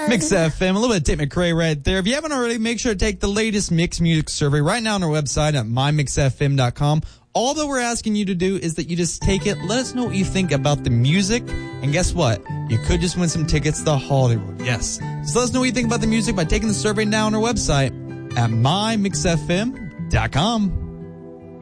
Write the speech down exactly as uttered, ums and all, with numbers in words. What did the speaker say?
Mix F M, a little bit of Tate McRae right there. If you haven't already, make sure to take the latest Mix Music survey right now on our website at my mix f m dot com. All that we're asking you to do is that you just take it, let us know what you think about the music, and guess what? You could just win some tickets to Hollywood. Yes. Just let us know what you think about the music by taking the survey now on our website at my mix f m dot com.